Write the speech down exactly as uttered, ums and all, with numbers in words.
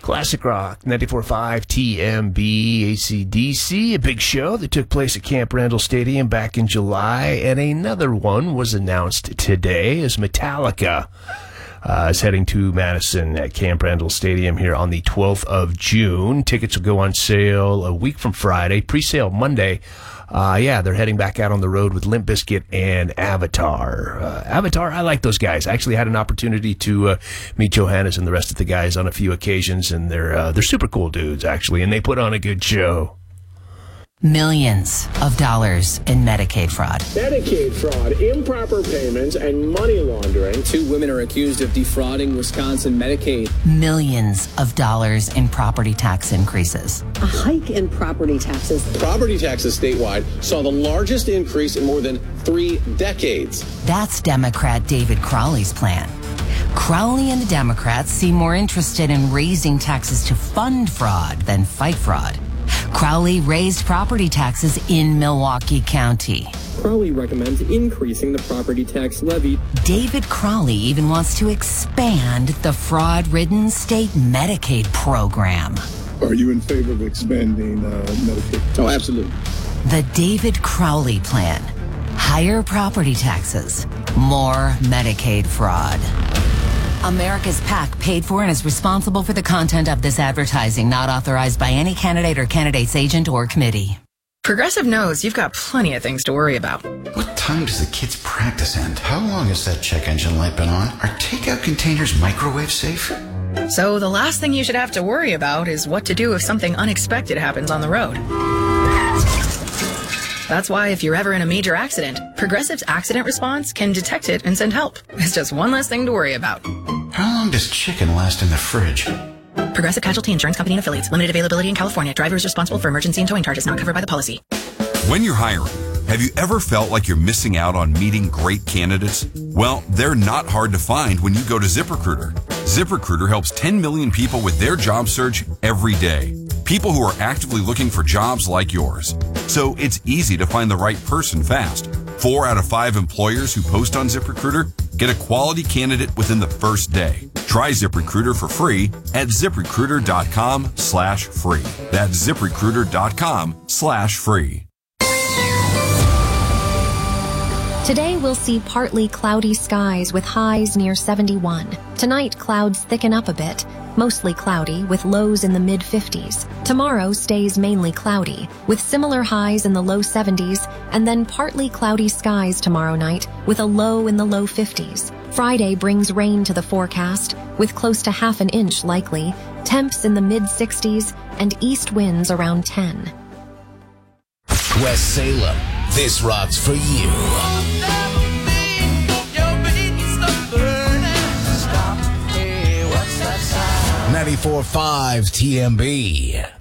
Classic Rock, ninety-four point five T M B, A C D C, a big show that took place at Camp Randall Stadium back in July, and another one was announced today as Metallica uh, is heading to Madison at Camp Randall Stadium here on the twelfth of June. Tickets will go on sale a week from Friday, pre-sale Monday. Uh, yeah, they're heading back out on the road with Limp Bizkit and Avatar. Uh, Avatar, I like those guys. I actually had an opportunity to uh, meet Johannes and the rest of the guys on a few occasions, and they're uh, they're super cool dudes, actually, and they put on a good show. Millions of dollars in Medicaid fraud. Medicaid fraud, improper payments, and money laundering. Two women are accused of defrauding Wisconsin Medicaid. Millions of dollars in property tax increases. A hike in property taxes. Property taxes statewide saw the largest increase in more than three decades. That's Democrat David Crowley's plan. Crowley and the Democrats seem more interested in raising taxes to fund fraud than fight fraud. Crowley raised property taxes in Milwaukee County. Crowley recommends increasing the property tax levy. David Crowley even wants to expand the fraud-ridden state Medicaid program. Are you in favor of expanding uh, Medicaid? Oh, absolutely. The David Crowley plan. Higher property taxes, more Medicaid fraud. America's PAC paid for and is responsible for the content of this advertising, not authorized by any candidate or candidate's agent or committee. Progressive knows you've got plenty of things to worry about. What time does the kids' practice end? How long has that check engine light been on? Are takeout containers microwave safe? So the last thing you should have to worry about is what to do if something unexpected happens on the road. That's why if you're ever in a major accident, Progressive's accident response can detect it and send help. It's just one less thing to worry about. How long does chicken last in the fridge? Progressive Casualty Insurance Company and Affiliates. Limited availability in California. Driver is responsible for emergency and towing charges not covered by the policy. When you're hiring, have you ever felt like you're missing out on meeting great candidates? Well, they're not hard to find when you go to ZipRecruiter. ZipRecruiter helps ten million people with their job search every day. People who are actively looking for jobs like yours. So it's easy to find the right person fast. Four out of five employers who post on ZipRecruiter get a quality candidate within the first day. Try ZipRecruiter for free at ZipRecruiter.com slash free. That's ZipRecruiter.com slash free. Today we'll see partly cloudy skies with highs near seventy-one. Tonight clouds thicken up a bit, mostly cloudy with lows in the mid fifties. Tomorrow stays mainly cloudy with similar highs in the low seventies, and then partly cloudy skies tomorrow night with a low in the low fifties. Friday brings rain to the forecast with close to half an inch likely, temps in the mid sixties, and east winds around ten. West Salem, this rocks for you. ninety-four point five T M B.